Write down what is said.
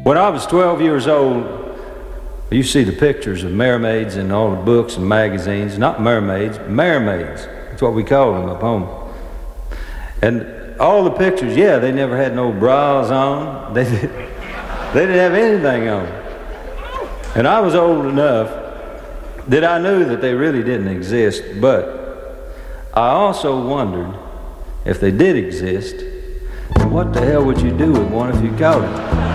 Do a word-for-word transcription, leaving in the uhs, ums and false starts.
When I was twelve years old, you see the pictures of mermaids in all the books and magazines. Not mermaids, mermaids. That's what we call them up home. And all the pictures, yeah, they never had no bras on. They, did, they didn't have anything on. And I was old enough that I knew that they really didn't exist, but I also wondered if they did exist, what the hell would you do with one if you caught it?